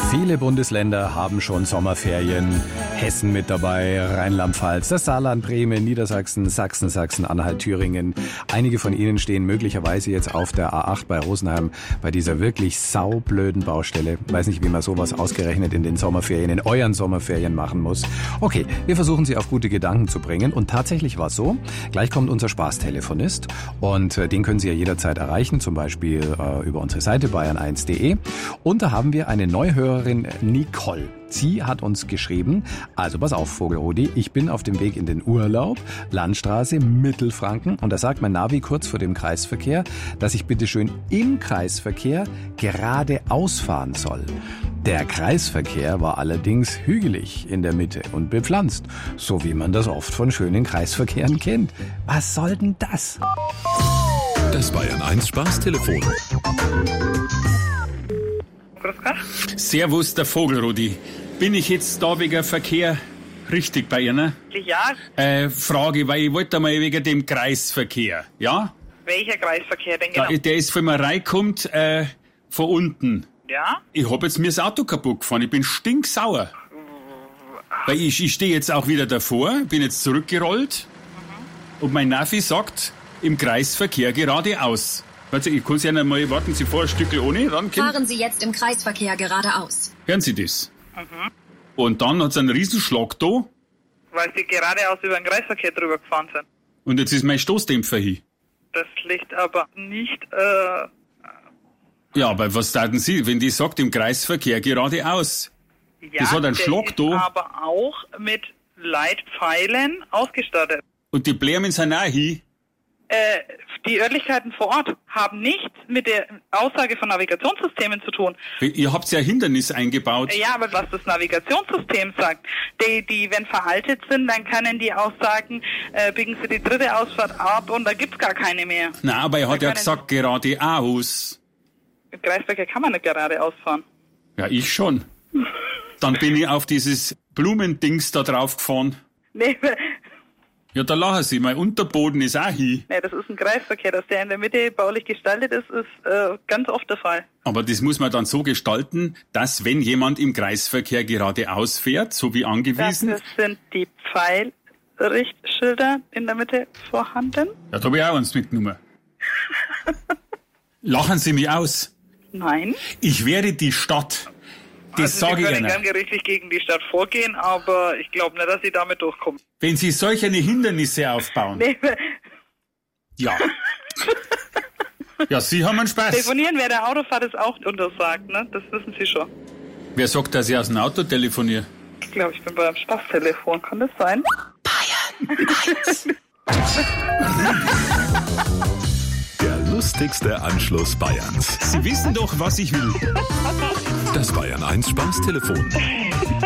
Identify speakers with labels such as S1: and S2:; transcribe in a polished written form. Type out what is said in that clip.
S1: Viele Bundesländer haben schon Sommerferien. Hessen mit dabei, Rheinland-Pfalz, das Saarland, Bremen, Niedersachsen, Sachsen, Sachsen-Anhalt, Thüringen. Einige von ihnen stehen möglicherweise jetzt auf der A8 bei Rosenheim bei dieser wirklich saublöden Baustelle. Weiß nicht, wie man sowas ausgerechnet in den Sommerferien, in euren Sommerferien machen muss. Okay, wir versuchen sie auf gute Gedanken zu bringen. Und tatsächlich war es so, gleich kommt unser Spaßtelefonist und den können Sie ja jederzeit erreichen, zum Beispiel über unsere Seite bayern1.de. Und da haben wir eine Neuhörerin, Nicole. Sie hat uns geschrieben, also pass auf, Vogelrudi, ich bin auf dem Weg in den Urlaub, Landstraße, Mittelfranken, und da sagt mein Navi kurz vor dem Kreisverkehr, dass ich bitte schön im Kreisverkehr geradeaus fahren soll. Der Kreisverkehr war allerdings hügelig in der Mitte und bepflanzt, so wie man das oft von schönen Kreisverkehren kennt. Was soll denn das?
S2: Das Bayern 1 Spaßtelefon.
S3: Servus, der Vogelrudi. Bin ich jetzt da wegen Verkehr richtig bei Ihnen?
S4: Ja,
S3: Frage, weil ich wollte mal wegen dem Kreisverkehr, ja?
S4: welcher Kreisverkehr denn genau?
S3: Der ist, wenn man reinkommt, von unten.
S4: Ja?
S3: Ich hab jetzt mir das Auto kaputt gefahren, ich bin stinksauer. Weil ich stehe jetzt auch wieder davor, bin jetzt zurückgerollt und mein Navi sagt, im Kreisverkehr geradeaus. Also ich kann es ja nicht mal, warten Sie vor, ein Stückchen ohne, dann
S5: Fahren Sie jetzt im Kreisverkehr geradeaus.
S3: hören Sie das. Und dann hat es einen Riesenschlag da
S4: Weil Sie geradeaus über den Kreisverkehr drüber gefahren sind.
S3: und jetzt ist mein Stoßdämpfer hin.
S4: Das liegt aber nicht,
S3: Ja, aber was taten Sie, wenn die sagt, im Kreisverkehr geradeaus?
S4: ja,
S3: Das hat einen
S4: der
S3: Schlag
S4: ist
S3: da.
S4: aber auch mit Leitpfeilen ausgestattet.
S3: Und die Blämen sind auch hin.
S4: Die Örtlichkeiten vor Ort haben nichts mit der Aussage von Navigationssystemen zu tun.
S3: Ihr habt ja ein Hindernis eingebaut.
S4: Ja, aber was das Navigationssystem sagt, die wenn veraltet sind, dann können die auch sagen, biegen Sie die dritte Ausfahrt ab und da gibt's gar keine mehr.
S3: Nein, aber er hat ja
S4: können-
S3: gesagt, geradeaus.
S4: Im Kreisverkehr kann man nicht geradeaus fahren.
S3: Ja, ich schon. Dann bin ich auf dieses Blumendings da drauf gefahren.
S4: Nee,
S3: Ja, da lachen Sie, mein Unterboden ist auch hin.
S4: nee, das ist ein Kreisverkehr. Dass der in der Mitte baulich gestaltet ist, ist ganz oft der Fall.
S3: Aber das muss man dann so gestalten, dass wenn jemand im Kreisverkehr geradeaus fährt, so wie angewiesen,
S4: Dafür sind die Pfeilrichtschilder in der Mitte vorhanden.
S3: ja, da habe ich auch eins mitgenommen. Lachen Sie mich aus.
S4: Nein.
S3: Ich werde die Stadt. Das
S4: Also
S3: sage
S4: Sie
S3: ich
S4: können
S3: Ihnen.
S4: gern gerichtlich gegen die Stadt vorgehen, aber ich glaube nicht, dass Sie damit durchkommen.
S3: Wenn Sie solche Hindernisse aufbauen.
S4: Nee,
S3: Ja. Ja, Sie haben einen Spaß.
S4: telefonieren während der Autofahrt ist auch untersagt, ne? Das wissen Sie schon.
S3: Wer sagt, dass ich aus dem Auto telefoniere?
S4: Ich glaube, ich bin beim Spaßtelefon. Kann das sein?
S2: Der lustigste Anschluss Bayerns.
S3: Sie wissen doch, was ich will.
S2: Das Bayern 1 Spaßtelefon.